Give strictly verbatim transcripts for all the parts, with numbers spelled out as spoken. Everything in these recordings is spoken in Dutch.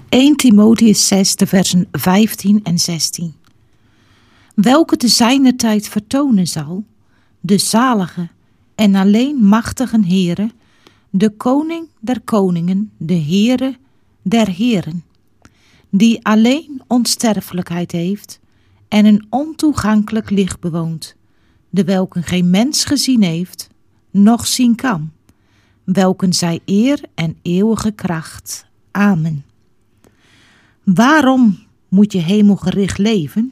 eerste Timotheüs zes, de versen vijftien en zestien. Welke te zijner tijd vertonen zal, de zalige en alleen machtige Heere, de koning der koningen, de Heere der heren, die alleen onsterfelijkheid heeft en een ontoegankelijk licht bewoont, de welken geen mens gezien heeft, noch zien kan, welken zij eer en eeuwige kracht. Amen. Waarom moet je hemelgericht leven?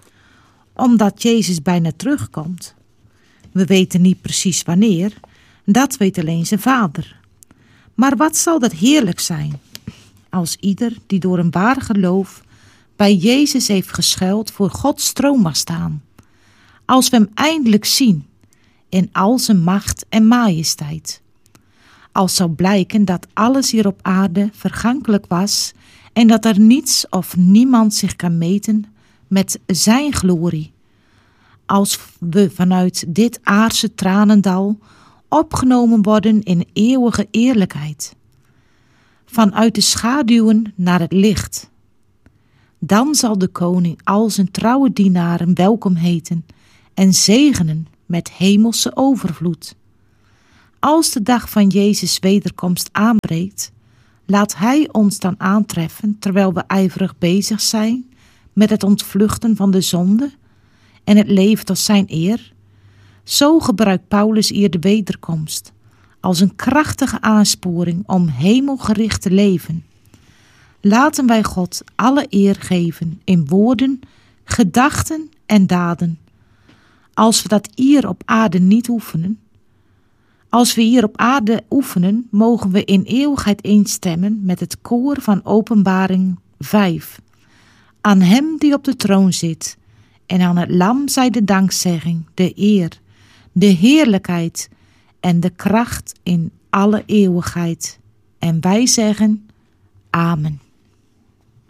Omdat Jezus bijna terugkomt. We weten niet precies wanneer, dat weet alleen zijn Vader. Maar wat zal dat heerlijk zijn, als ieder die door een waar geloof bij Jezus heeft geschuild voor Gods troon mag staan. Als we hem eindelijk zien in al zijn macht en majesteit. Als zou blijken dat alles hier op aarde vergankelijk was en dat er niets of niemand zich kan meten met zijn glorie. Als we vanuit dit aardse tranendal opgenomen worden in eeuwige eerlijkheid. Vanuit de schaduwen naar het licht. Dan zal de koning al zijn trouwe dienaren welkom heten en zegenen met hemelse overvloed. Als de dag van Jezus' wederkomst aanbreekt, laat hij ons dan aantreffen terwijl we ijverig bezig zijn met het ontvluchten van de zonde en het leven tot zijn eer. Zo gebruikt Paulus hier de wederkomst als een krachtige aansporing om hemelgericht te leven. Laten wij God alle eer geven in woorden, gedachten en daden. Als we dat hier op aarde niet oefenen, als we hier op aarde oefenen, mogen we in eeuwigheid instemmen met het koor van Openbaring vijf. Aan hem die op de troon zit en aan het lam zij de dankzegging, de eer, de heerlijkheid en de kracht in alle eeuwigheid. En wij zeggen, Amen.